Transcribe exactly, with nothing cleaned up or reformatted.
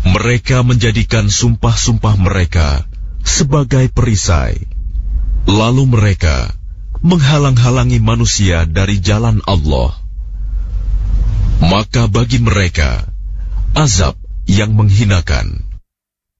Mereka menjadikan sumpah-sumpah mereka sebagai perisai. Lalu mereka menghalang-halangi manusia dari jalan Allah. Maka bagi mereka azab yang menghinakan.